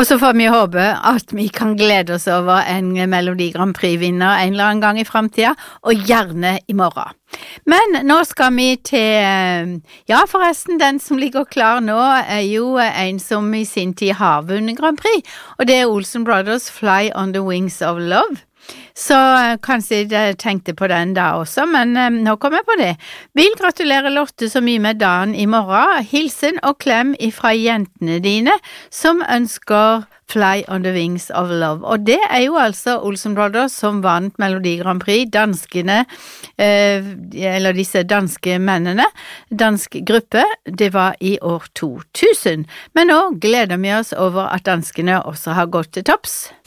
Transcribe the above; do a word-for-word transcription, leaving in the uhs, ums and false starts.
Og så får vi håpe at vi kan glede oss over en Melodi Grand Prix-vinner en eller annen gang i fremtiden, og gjerne i morgen. Men nå skal vi til, ja forresten, den som ligger klar nå er jo en som i sin tid har vunnet Grand Prix, og det er Olsen Brothers Fly on the Wings of Love. Så kanskje jeg tenkte på den da også, men um, nå kommer jeg på det. Vil gratulere Lotte så mye med dagen i morgen. Hilsen og klem ifra jentene dine, som ønsker Fly on the Wings of Love. Og det er jo altså Olsen Brothers som vant Melodi Grand Prix, danskene, eh, eller disse danske mennene, dansk gruppe, det var i år to tusen. Men nå gleder vi oss over at danskene også har gått til topps.